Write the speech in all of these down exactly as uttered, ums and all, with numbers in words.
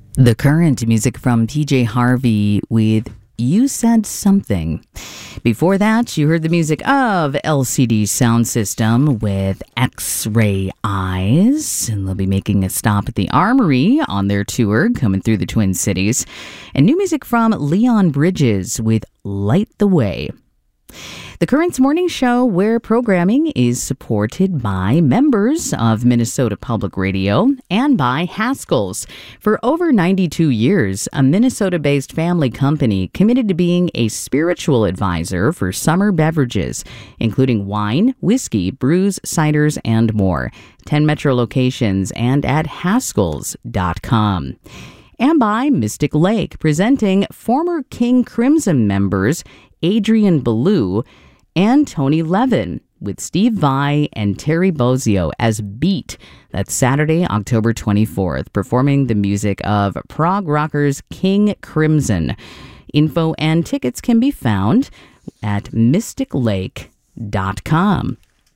The Current, music from P J Harvey with You Said Something. Before that, you heard the music of L C D Sound System with X-Ray Eyes. And they'll be making a stop at the Armory on their tour, coming through the Twin Cities. And new music from Leon Bridges with Light the Way. The Current's morning show, where programming is supported by members of Minnesota Public Radio and by Haskell's. For over ninety-two years, a Minnesota-based family company committed to being a spiritual advisor for summer beverages, including wine, whiskey, brews, ciders, and more. ten Metro locations and at Haskells dot com. And by Mystic Lake, presenting former King Crimson members Adrian Ballou and Tony Levin with Steve Vai and Terry Bozzio as Beat. That's Saturday, October twenty-fourth, performing the music of prog rockers King Crimson. Info and tickets can be found at mystic lake dot com.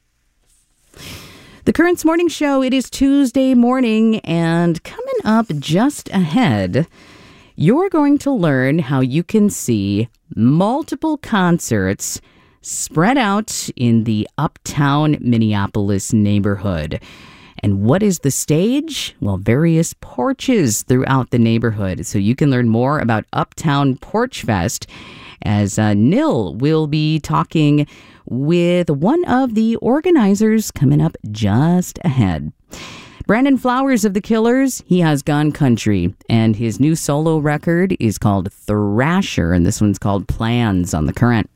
The Current's morning show, it is Tuesday morning, and coming up just ahead, you're going to learn how you can see multiple concerts spread out in the uptown Minneapolis neighborhood. And what is the stage? Well, various porches throughout the neighborhood. So you can learn more about Uptown Porch Fest as uh, Nil will be talking with one of the organizers coming up just ahead. Brandon Flowers of The Killers, he has gone country, and his new solo record is called Thrasher, and this one's called Plans on The Current.